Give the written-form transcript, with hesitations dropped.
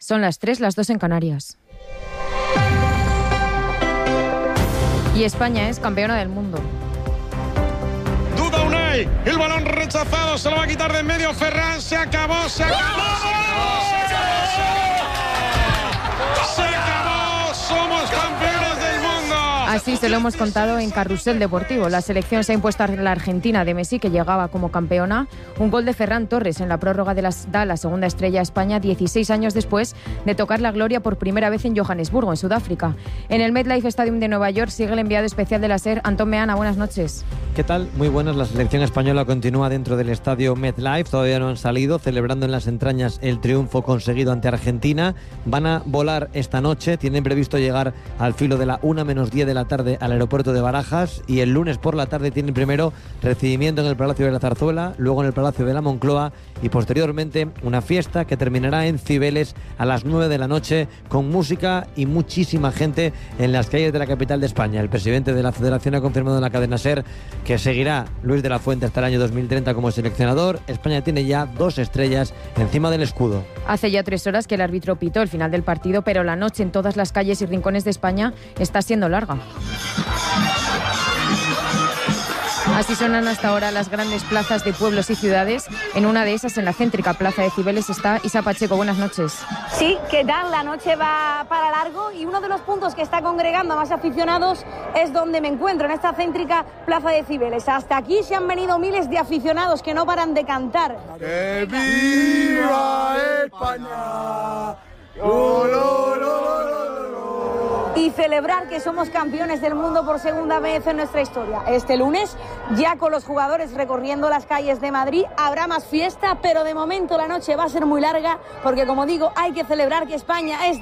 Son las 3, las 2 en Canarias. Y España es campeona del mundo. Duda Unai, el balón rechazado, se lo va a quitar de en medio Ferran, se acabó, se acabó, somos campeones del mundo. Así se lo hemos contado en Carrusel Deportivo. La selección se ha impuesto a la Argentina de Messi, que llegaba como campeona. Un gol de Ferran Torres en la prórroga da la segunda estrella a España 16 años después de tocar la gloria por primera vez en Johannesburgo, en Sudáfrica. En el MetLife Stadium de Nueva York sigue el enviado especial de la SER, Antón Meana. Buenas noches. ¿Qué tal? Muy buenas. La selección española continúa dentro del estadio MetLife. Todavía no han salido, celebrando en las entrañas el triunfo conseguido ante Argentina. Van a volar esta noche. Tienen previsto llegar al filo de la 1:10 de la tarde al aeropuerto de Barajas, y el lunes por la tarde tienen primero recibimiento en el Palacio de la Zarzuela, luego en el Palacio de la Moncloa y posteriormente una fiesta que terminará en Cibeles a las 9 de la noche con música y muchísima gente en las calles de la capital de España. El presidente de la Federación ha confirmado en la cadena SER que seguirá Luis de la Fuente hasta el año 2030 como seleccionador. España tiene ya 2 estrellas encima del escudo. Hace ya 3 horas que el árbitro pitó el final del partido, pero la noche en todas las calles y rincones de España está siendo larga. Así sonan hasta ahora las grandes plazas de pueblos y ciudades. En una de esas, en la céntrica plaza de Cibeles, está Isa Pacheco. Buenas noches. Sí, ¿qué tal? La noche va para largo y uno de los puntos que está congregando a más aficionados es donde me encuentro, en esta céntrica plaza de Cibeles. Hasta aquí se han venido miles de aficionados que no paran de cantar. ¡Que viva España! Y celebrar que somos campeones del mundo por segunda vez en nuestra historia. Este lunes, ya con los jugadores recorriendo las calles de Madrid, habrá más fiesta, pero de momento la noche va a ser muy larga, porque como digo, hay que celebrar que España es